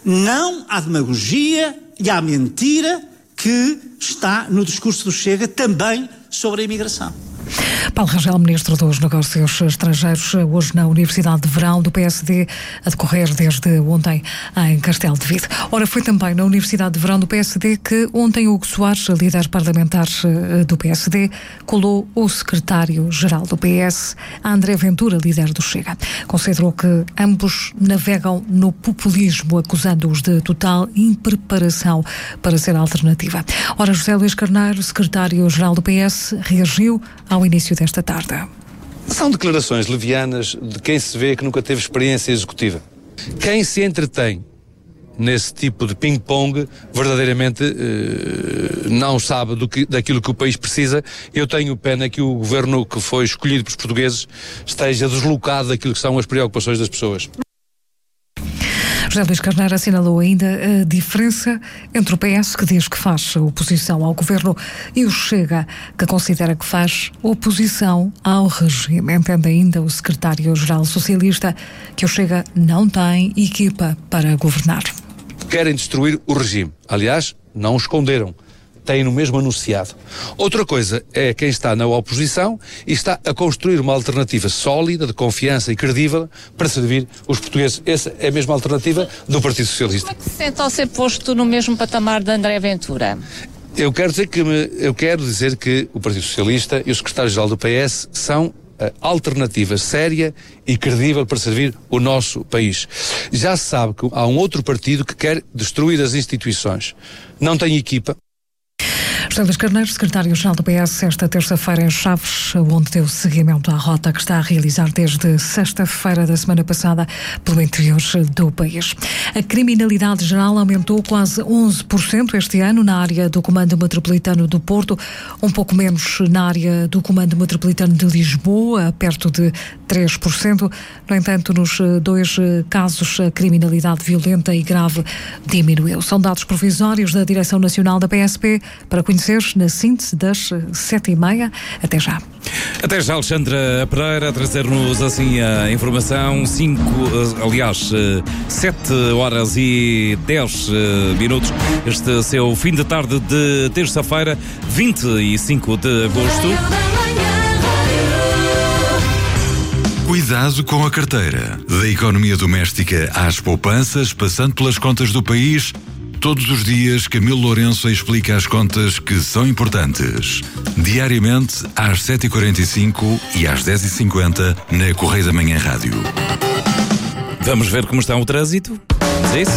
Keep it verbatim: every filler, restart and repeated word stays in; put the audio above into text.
não à demagogia e à mentira que está no discurso do Chega também sobre a imigração. Paulo Rangel, Ministro dos Negócios Estrangeiros, hoje na Universidade de Verão do P S D, a decorrer desde ontem em Castelo de Vide. Ora, foi também na Universidade de Verão do P S D que ontem Hugo Soares, líder parlamentar do P S D, colou o secretário-geral do P S, André Ventura, líder do Chega. Considerou que ambos navegam no populismo, acusando-os de total impreparação para ser alternativa. Ora, José Luís Carneiro, secretário-geral do P S, reagiu ao início desta tarde. São declarações levianas de quem se vê que nunca teve experiência executiva. Quem se entretém nesse tipo de ping-pong verdadeiramente eh, não sabe do que, daquilo que o país precisa. Eu tenho pena que o governo que foi escolhido pelos portugueses esteja deslocado daquilo que são as preocupações das pessoas. José Luís Carneiro assinalou ainda a diferença entre o P S, que diz que faz oposição ao governo, e o Chega, que considera que faz oposição ao regime. Entende ainda o secretário-geral socialista que o Chega não tem equipa para governar. Querem destruir o regime. Aliás, não o esconderam. Têm-no mesmo anunciado. Outra coisa é quem está na oposição e está a construir uma alternativa sólida, de confiança e credível para servir os portugueses. Essa é a mesma alternativa do Partido Socialista. Como é que se sente ao ser posto no mesmo patamar de André Ventura? Eu quero dizer que, me, eu quero dizer que o Partido Socialista e o secretário-geral do P S são a alternativa séria e credível para servir o nosso país. Já se sabe que há um outro partido que quer destruir as instituições. Não tem equipa. José Luís Carneiro, secretário-geral do P S, esta terça-feira em Chaves, onde deu seguimento à rota que está a realizar desde sexta-feira da semana passada pelo interior do país. A criminalidade geral aumentou quase onze por cento este ano na área do Comando Metropolitano do Porto, um pouco menos na área do Comando Metropolitano de Lisboa, perto de três por cento. No entanto, nos dois casos, a criminalidade violenta e grave diminuiu. São dados provisórios da Direção Nacional da P S P para conhecer na síntese das sete e meia. Até já. Até já, Alexandra Pereira, a trazer-nos assim a informação. Cinco, aliás, sete horas e dez minutos. Este seu fim de tarde de terça-feira, vinte e cinco de agosto. Cuidado com a carteira. Da economia doméstica às poupanças, passando pelas contas do país. Todos os dias, Camilo Lourenço explica as contas que são importantes. Diariamente, às sete e quarenta e cinco e às dez e cinquenta, na Correio da Manhã Rádio. Vamos ver como está o trânsito? É isso?